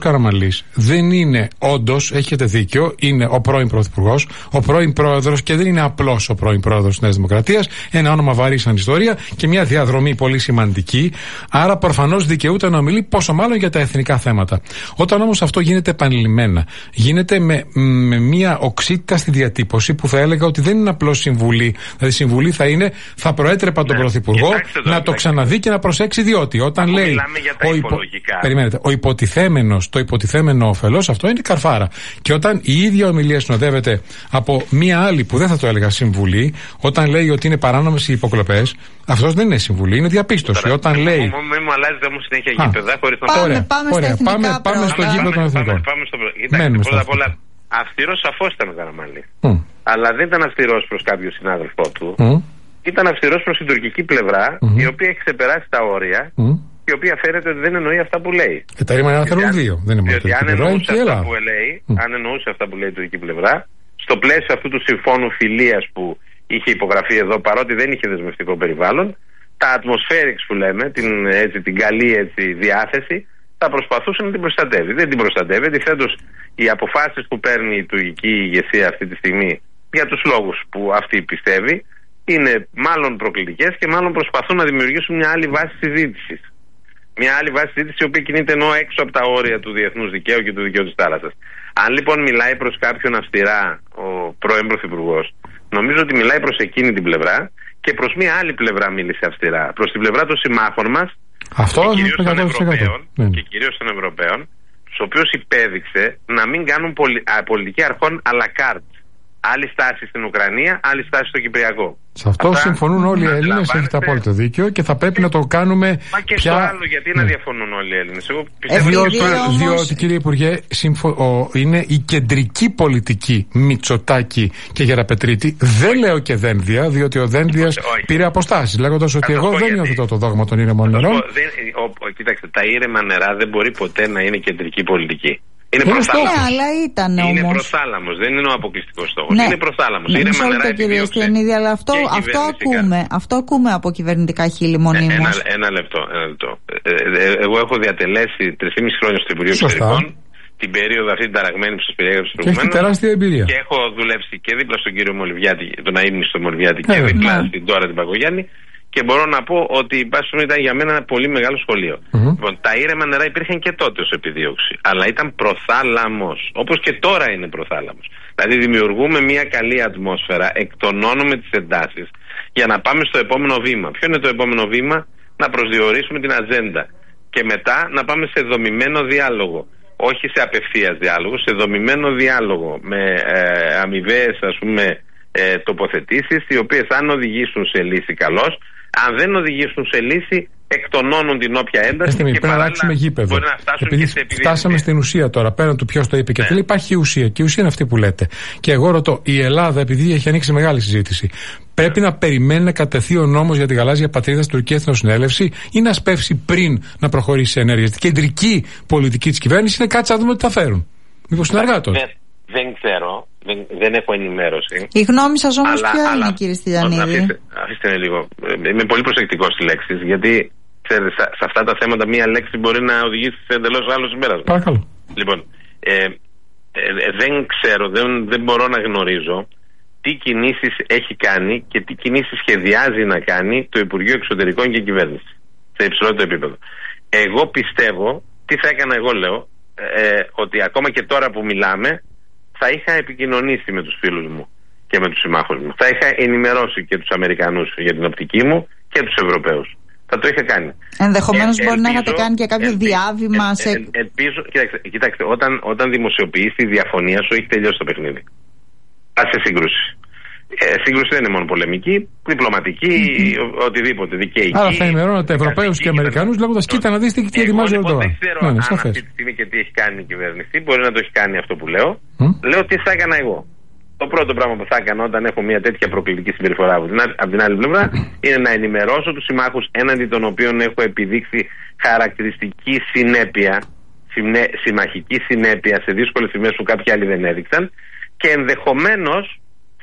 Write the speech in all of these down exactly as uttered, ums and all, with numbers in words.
Καραμανλής δεν είναι, όντως, έχετε δίκιο, είναι ο πρώην Πρωθυπουργός, ο πρώην Πρόεδρος και δεν είναι απλώς ο πρώην Πρόεδρος της Νέας Δημοκρατίας, ένα όνομα βαρύ σαν ιστορία και μια διαδρομή πολύ σημαντική. Άρα προφανώς δικαιούται να ομιλεί, πόσο μάλλον για τα εθνικά θέματα. Όταν όμως αυτό γίνεται επανειλημμένα, γίνεται με, με μια οξύτητα στη διατύπωση που θα έλεγα ότι δεν είναι απλώς συμβουλή. Δηλαδή, συμβουλή θα είναι, θα προέτρεπα τον ναι, Πρωθυπουργό να το ξαναδεί και να προσέξει, διότι όταν Αφού λέει. Ο, υπο... Περιμένετε, ο υποτιθέμενος, το υποτιθέμενο ωφελός, αυτό είναι καρφάρα. Και όταν η ίδια ομιλία συνοδεύεται από μία άλλη που δεν θα το έλεγα συμβουλή, όταν λέει ότι είναι παράνομες οι υποκλοπές, αυτός δεν είναι συμβουλή, είναι διαπίστωση. Τώρα, όταν μην λέει. Μην μου αλλάζετε όμως συνέχεια γήπεδα, χωρίς να πάμε, ωραία, πάμε, ωραία, πάμε, πάμε στο γήπεδο των εθνικών. Πάμε, πάμε στο Κοιτάξτε, πρώτα απ' όλα, αυστηρός σαφώς ήταν ο Καραμανλής. Mm. Αλλά δεν ήταν αυστηρός προς κάποιο συνάδελφό του. Mm. Ήταν αυστηρός προς την τουρκική πλευρά, mm-hmm. η οποία έχει ξεπεράσει τα όρια. Mm. Η οποία φαίνεται ότι δεν εννοεί αυτά που λέει. Και τα ρήμανα θέλουν δύο. Δεν είναι μόνο διότι αν εννοούσε, αυτά που λέει, mm. αν εννοούσε αυτά που λέει η τουρκική πλευρά, στο πλαίσιο αυτού του συμφώνου φιλίας που είχε υπογραφεί εδώ, παρότι δεν είχε δεσμευτικό περιβάλλον, τα atmospherics που λέμε, την, έτσι, την καλή έτσι, διάθεση, θα προσπαθούσε να την προστατεύει. Δεν την προστατεύει. Αντιθέτως, οι αποφάσεις που παίρνει η τουρκική ηγεσία αυτή τη στιγμή, για τους λόγους που αυτή πιστεύει, είναι μάλλον προκλητικές και μάλλον προσπαθούν να δημιουργήσουν μια άλλη βάση συζήτησης. Μια άλλη βάση συζήτηση, η οποία κινείται ενώ έξω από τα όρια του διεθνούς δικαίου και του δικαίου της θάλασσας. Αν λοιπόν μιλάει προς κάποιον αυστηρά ο πρώην Πρωθυπουργός, νομίζω ότι μιλάει προς εκείνη την πλευρά και προς μια άλλη πλευρά μίλησε αυστηρά. Προς την πλευρά των συμμάχων μας, αυτό και κυρίως των Ευρωπαίων, ναι. και κυρίως των Ευρωπαίων, τους οποίους υπέδειξε να μην κάνουν πολι... α, πολιτική αρχών à la carte. Άλλη στάση στην Ουκρανία, άλλη στάση στο Κυπριακό. Σε αυτό αυτά συμφωνούν όλοι οι Έλληνες, έχετε απόλυτο δίκιο και θα πρέπει να το κάνουμε. Μα και πια... στο άλλο, γιατί ναι. να διαφωνούν όλοι οι Έλληνες. Εγώ πιστεύω ε, διότι, όμως... διότι, κύριε Υπουργέ, συμφω... ο, είναι η κεντρική πολιτική Μητσοτάκη και Γεραπετρίτη. Δεν λέω και Δένδια, διότι ο Δένδιας πήρε αποστάσεις, λέγοντας ότι εγώ δεν υιοθετώ το δόγμα των ήρεμων νερών. Κοίταξτε, τα ήρεμα νερά δεν μπορεί ποτέ να είναι κεντρική πολιτική. Είναι προθάλαμος. Ναι, αλλά ήταν όμως. Είναι προθάλαμος, δεν είναι ο αποκλειστικός στόχος. Ναι. Είναι προθάλαμος. Ναι, μισό λεπτό κύριε Στυλιανίδη, αλλά αυτό, αυτό, ακούμε, αυτό ακούμε από κυβερνητικά χείλη μονίμως. Ένα, ένα λεπτό. Ένα λεπτό. Ε, ε, εγώ έχω διατελέσει τρεισήμισι χρόνια στο Υπουργείο Εξωτερικών, την περίοδο αυτή την ταραγμένη που σας περιέγραψα προηγουμένως. Έχει τεράστια εμπειρία. Και έχω δουλέψει και δίπλα στον κύριο Μολυβιάτη, τον αείμνηστο Μολυβιάτη, και δίπλα ναι. στην τώρα την Παγκογιάννη. Και μπορώ να πω ότι η πάση ήταν για μένα ένα πολύ μεγάλο σχολείο. Mm-hmm. Λοιπόν, τα ήρεμα νερά υπήρχαν και τότε ως επιδίωξη. Αλλά ήταν προθάλαμος. Όπως και τώρα είναι προθάλαμος. Δηλαδή δημιουργούμε μια καλή ατμόσφαιρα, εκτονώνουμε τις εντάσεις για να πάμε στο επόμενο βήμα. Ποιο είναι το επόμενο βήμα? Να προσδιορίσουμε την ατζέντα. Και μετά να πάμε σε δομημένο διάλογο. Όχι σε απευθείας διάλογο, σε δομημένο διάλογο. Με ε, αμοιβαίες, ας πούμε, ε, τοποθετήσεις, οι οποίες αν οδηγήσουν σε λύση καλώς. Αν δεν οδηγήσουν σε λύση, εκτονώνουν την όποια ένταση. Έστω, και παράλληλα να αλλάξουμε γήπεδο. Μπορεί να φτάσουν επειδή και σε επιδίωξη. Φτάσαμε στην ουσία τώρα, πέραν του ποιος το είπε και ναι. θέλει, υπάρχει η ουσία. Και η ουσία είναι αυτή που λέτε. Και εγώ ρωτώ, η Ελλάδα, επειδή έχει ανοίξει μεγάλη συζήτηση, πρέπει να περιμένει να κατευθεί ο νόμος για τη γαλάζια πατρίδα στην Τουρκική Εθνοσυνέλευση ή να σπεύσει πριν να προχωρήσει σε ενέργεια? Η κεντρική πολιτική της κυβέρνησης είναι κάτσε να δούμε τι θα φέρουν. Μήπως είναι αργά τώρα? Δεν ξέρω, δεν, δεν έχω ενημέρωση. Η γνώμη σας όμως αλλά, ποια αλλά, είναι, κύριε Στυλιανίδη? Αφήστε, αφήστε με λίγο. Είμαι πολύ προσεκτικός στις λέξεις, γιατί ξέρετε, σε, σε αυτά τα θέματα μία λέξη μπορεί να οδηγήσει σε εντελώς άλλο συμπέρασμα. Παρακαλώ. Λοιπόν, ε, ε, ε, δεν ξέρω, δεν, δεν μπορώ να γνωρίζω τι κινήσεις έχει κάνει και τι κινήσεις σχεδιάζει να κάνει το Υπουργείο Εξωτερικών και Κυβέρνηση σε υψηλότερο επίπεδο. Εγώ πιστεύω, τι θα έκανα εγώ λέω, ε, ότι ακόμα και τώρα που μιλάμε, θα είχα επικοινωνήσει με τους φίλους μου και με τους συμμάχους μου. Θα είχα ενημερώσει και τους Αμερικανούς για την οπτική μου και τους Ευρωπαίους. Θα το είχα κάνει. Ενδεχομένως ε, μπορεί ελπίζω, να είχατε κάνει και κάποιο ελπίζω, διάβημα ε, σε... Ε, ελπίζω, κοιτάξτε, κοιτάξτε όταν, όταν δημοσιοποιείς τη διαφωνία σου, έχει τελειώσει το παιχνίδι. Πας σε σύγκρουση. Ε, σύγκρουση δεν είναι μόνο πολεμική, διπλωματική, mm-hmm. οτιδήποτε, δικαιική. Άρα θα ενημερώνετε Ευρωπαίους και Αμερικανούς λέγοντας κοίτα να δείτε τι ετοιμάζει ο Ερντογάν. Δεν ξέρω ναι, ναι, αν αυτή τη στιγμή και τι έχει κάνει η κυβέρνηση, μπορεί να το έχει κάνει αυτό που λέω. Mm? Λέω τι θα έκανα εγώ. Το πρώτο πράγμα που θα έκανα όταν έχω μια τέτοια προκλητική συμπεριφορά από την, από την άλλη πλευρά είναι να ενημερώσω τους συμμάχους έναντι των οποίων έχω επιδείξει χαρακτηριστική συνέπεια, συμνε, συμμαχική συνέπεια σε δύσκολες στιγμές που κάποιοι άλλοι δεν έδειξαν, και ενδεχομένως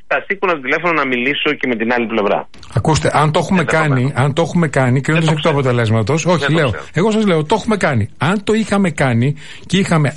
θα σήκωνα το τηλέφωνο να μιλήσω και με την άλλη πλευρά. Ακούστε, αν το έχουμε κάνει, αν το έχουμε κάνει, κρίνοντας εκ του αποτελέσματος, όχι, λέω, εγώ σας λέω, το έχουμε κάνει. Αν το είχαμε κάνει και είχαμε